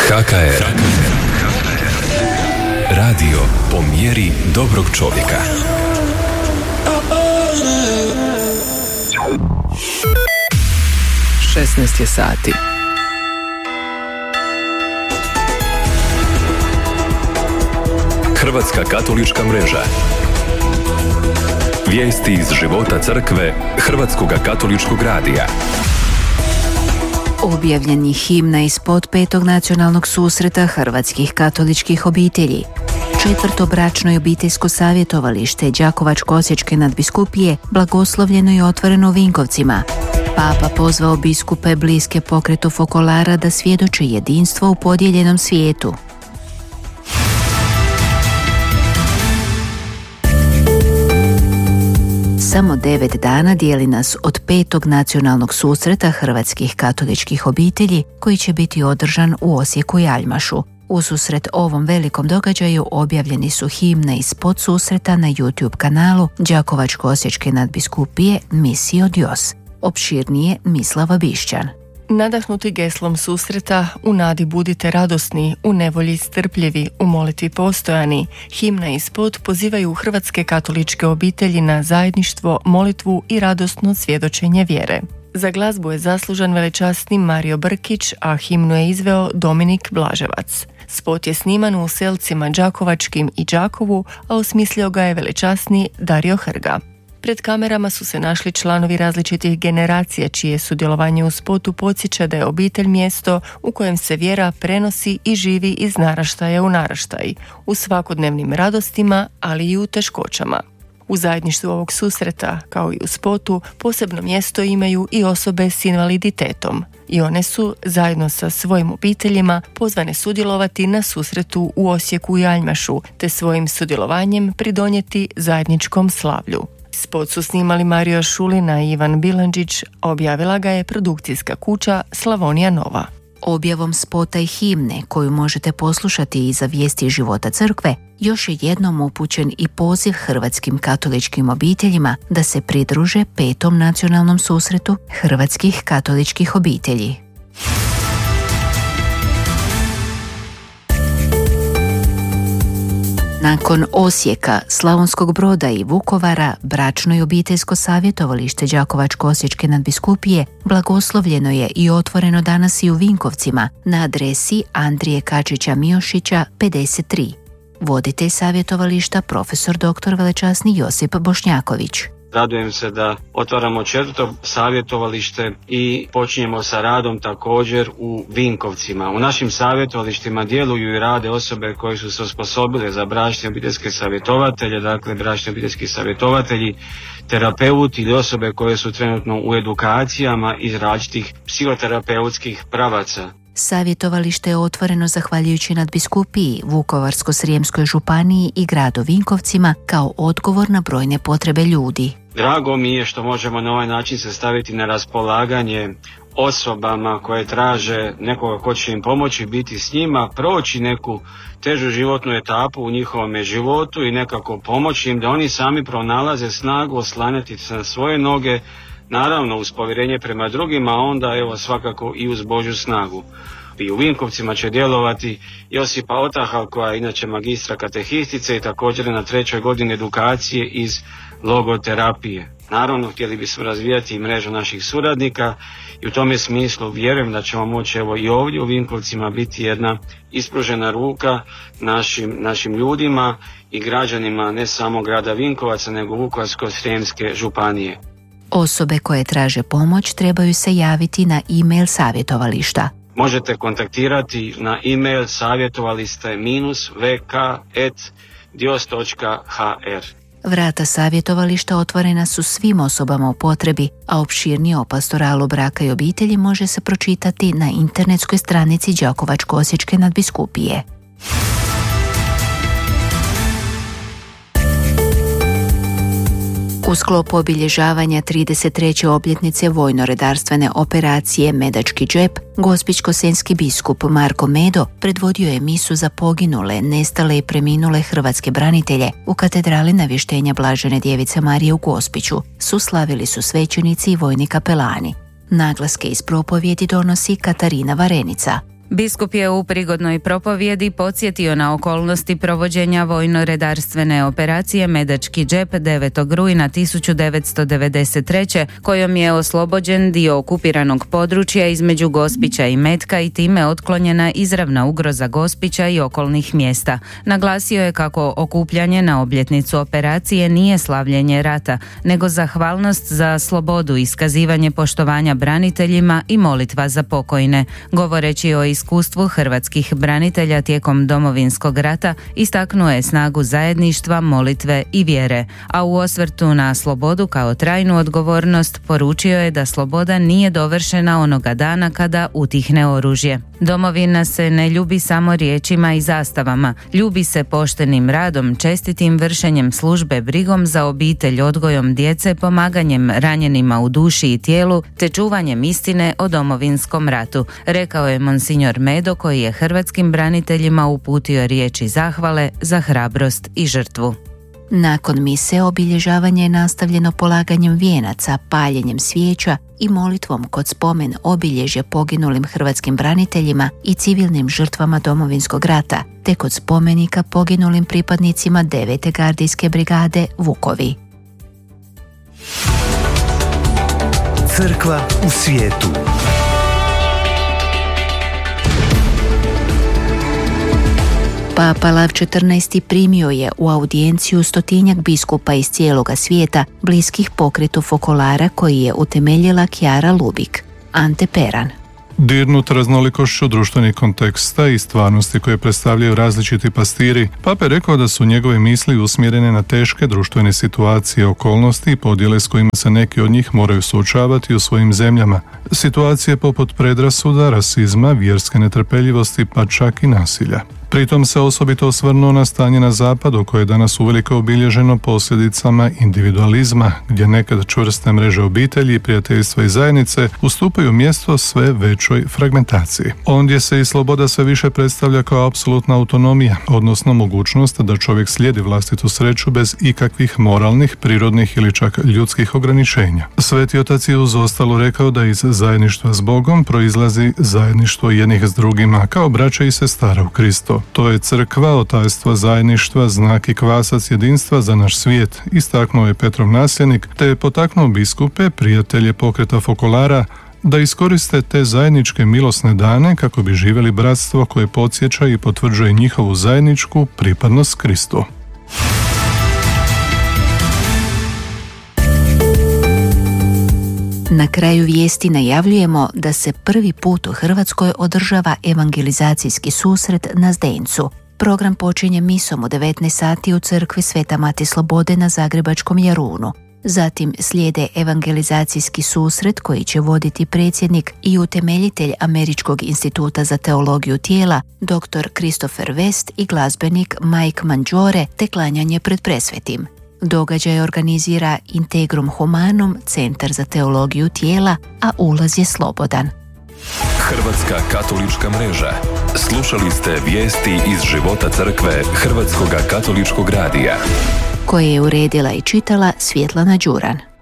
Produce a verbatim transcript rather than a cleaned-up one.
H K R. Radio po mjeri dobrog čovjeka. šesnaest je sati. Hrvatska katolička mreža. Vijesti iz života crkve Hrvatskog katoličkog radija. Objavljeni himna ispod petog nacionalnog susreta hrvatskih katoličkih obitelji. Četvrto bračno i obiteljsko savjetovalište Đakovačko-osječke nadbiskupije blagoslovljeno i otvoreno u Vinkovcima. Papa pozvao biskupe bliske pokretu fokolara da svjedoče jedinstvo u podijeljenom svijetu. Samo devet dana dijeli nas od petog nacionalnog susreta hrvatskih katoličkih obitelji koji će biti održan u Osijeku i Aljmašu. Ususret ovom velikom događaju objavljeni su himne iz podsusreta na YouTube kanalu Đakovačko-osječke nadbiskupije Missio Dios. Opširnije Mislava Bišćan. Nadahnuti geslom susreta, u nadi budite radosni, u nevolji strpljivi, u molitvi postojani, himna ispod pozivaju hrvatske katoličke obitelji na zajedništvo, molitvu i radosno svjedočenje vjere. Za glazbu je zaslužan velečasni Mario Brkić, a himnu je izveo Dominik Blaževac. Spot je sniman u selcima Đakovačkim i Đakovu, a osmislio ga je velečasni Dario Hrga. Pred kamerama su se našli članovi različitih generacija čije sudjelovanje u spotu podsjeća da je obitelj mjesto u kojem se vjera prenosi i živi iz naraštaja u naraštaj, u svakodnevnim radostima, ali i u teškoćama. U zajedništvu ovog susreta, kao i u spotu, posebno mjesto imaju i osobe s invaliditetom i one su, zajedno sa svojim obiteljima, pozvane sudjelovati na susretu u Osijeku i Aljmašu, te svojim sudjelovanjem pridonijeti zajedničkom slavlju. Spot su snimali Mario Šulina i Ivan Bilandžić, objavila ga je produkcijska kuća Slavonija Nova. Objavom spota i himne, koju možete poslušati iza vijesti života crkve, još je jednom upućen i poziv hrvatskim katoličkim obiteljima da se pridruže petom nacionalnom susretu hrvatskih katoličkih obitelji. Nakon Osijeka, Slavonskog Broda i Vukovara, bračno i obiteljsko savjetovalište Đakovačko-osječke nadbiskupije blagoslovljeno je i otvoreno danas i u Vinkovcima na adresi Andrije Kačića Miošića pedeset tri. Voditelj savjetovališta profesor doktor velečasni Josip Bošnjaković. Radujem se da otvaramo četvrto savjetovalište i počinjemo sa radom također u Vinkovcima. U našim savjetovalištima djeluju i rade osobe koje su se osposobile za bračne obiteljske savjetovatelje, dakle bračni obiteljski savjetovatelji, terapeuti ili osobe koje su trenutno u edukacijama iz različitih psihoterapeutskih pravaca. Savjetovalište je otvoreno zahvaljujući nadbiskupiji, Vukovarsko-srijemskoj županiji i gradu Vinkovcima kao odgovor na brojne potrebe ljudi. Drago mi je što možemo na ovaj način se staviti na raspolaganje osobama koje traže nekoga ko će im pomoći, biti s njima, proći neku težu životnu etapu u njihovome životu i nekako pomoći im da oni sami pronalaze snagu oslanjati se na svoje noge, naravno uz povjerenje prema drugima, a onda evo svakako i uz Božju snagu. I u Vinkovcima će djelovati Josipa Otahal, koja je inače magistra katehistice i također na trećoj godini edukacije iz logoterapije. Naravno, htjeli bismo razvijati i mrežu naših suradnika i u tome smislu vjerujem da ćemo moći evo i ovdje u Vinkovcima biti jedna ispružena ruka našim, našim ljudima i građanima ne samo grada Vinkovaca, nego Vukovarsko-srijemske županije. Osobe koje traže pomoć trebaju se javiti na e-mail savjetovališta. Možete kontaktirati na e-mail savjetovaliste minus v k et dios točka h r. Vrata savjetovališta otvorena su svim osobama u potrebi, a opširnije o pastoralu braka i obitelji može se pročitati na internetskoj stranici Đakovačko-osječke nadbiskupije. U sklopu obilježavanja trideset treće obljetnice vojno-redarstvene operacije Medački džep, gospićko-senjski biskup Marko Medo predvodio je misu za poginule, nestale i preminule hrvatske branitelje u katedrali Navještenja Blažene Djevice Marije u Gospiću. Suslavili su svećenici i vojni kapelani. Naglaske iz propovjedi donosi Katarina Varenica. Biskup je u prigodnoj propovjedi podsjetio na okolnosti provođenja vojno-redarstvene operacije Medački džep devetog rujna tisuću devetsto devedeset treće kojom je oslobođen dio okupiranog područja između Gospića i Metka i time otklonjena izravna ugroza Gospića i okolnih mjesta. Naglasio je kako okupljanje na obljetnicu operacije nije slavljenje rata, nego zahvalnost za slobodu, iskazivanje poštovanja braniteljima i molitva za pokojne. Govoreći o iskustvu hrvatskih branitelja tijekom Domovinskog rata, istaknuo je snagu zajedništva, molitve i vjere, a u osvrtu na slobodu kao trajnu odgovornost poručio je da sloboda nije dovršena onoga dana kada utihne oružje. Domovina se ne ljubi samo riječima i zastavama, ljubi se poštenim radom, čestitim vršenjem službe, brigom za obitelj, odgojom djece, pomaganjem ranjenima u duši i tijelu, te čuvanjem istine o Domovinskom ratu, rekao je monsignor Medo, koji je hrvatskim braniteljima uputio riječi zahvale za hrabrost i žrtvu. Nakon mise obilježavanje je nastavljeno polaganjem vijenaca, paljenjem svijeća i molitvom kod spomen obilježja poginulim hrvatskim braniteljima i civilnim žrtvama Domovinskog rata, te kod spomenika poginulim pripadnicima devete gardijske brigade Vukovi. Crkva u svijetu. Papa Lav četrnaesti primio je u audijenciju stotinjak biskupa iz cijeloga svijeta bliskih pokretu fokolara koji je utemeljila Chiara Lubich. Ante Peran. Dirnut raznolikošću društvenih konteksta i stvarnosti koje predstavljaju različiti pastiri, Papa je rekao da su njegove misli usmjerene na teške društvene situacije, okolnosti i podjele s kojima se neki od njih moraju suočavati u svojim zemljama. Situacije poput predrasuda, rasizma, vjerske netrpeljivosti pa čak i nasilja. Pritom se osobito osvrnuo na stanje na zapadu koje je danas uvelike obilježeno posljedicama individualizma, gdje nekad čvrste mreže obitelji, prijateljstva i zajednice ustupaju mjesto sve većoj fragmentaciji. Ondje se i sloboda sve više predstavlja kao apsolutna autonomija, odnosno mogućnost da čovjek slijedi vlastitu sreću bez ikakvih moralnih, prirodnih ili čak ljudskih ograničenja. Sveti Otac je uz ostalo rekao da iz zajedništva s Bogom proizlazi zajedništvo jednih s drugima, kao braća i sestara u Kristu. To je crkva, otajstvo zajedništva, znak i kvasac jedinstva za naš svijet, istaknuo je Petrov nasljednik, te je potaknuo biskupe, prijatelje pokreta fokolara, da iskoriste te zajedničke milosne dane kako bi živjeli bratstvo koje podsjeća i potvrđuje njihovu zajedničku pripadnost Kristu. Na kraju vijesti najavljujemo da se prvi put u Hrvatskoj održava evangelizacijski susret na Zdencu. Program počinje misom u devetnaest sati u crkvi Sveta Mati Slobode na Zagrebačkom Jarunu. Zatim slijede evangelizacijski susret koji će voditi predsjednik i utemeljitelj Američkog instituta za teologiju tijela, doktor Christopher West i glazbenik Mike Mangiore, te klanjanje pred presvetim. Događaj organizira Integrum Humanum, Centar za teologiju tijela, a ulaz je slobodan. Hrvatska katolička mreža. Slušali ste vijesti iz života crkve Hrvatskoga katoličkog radija, koje je uredila i čitala Svjetlana Đuran.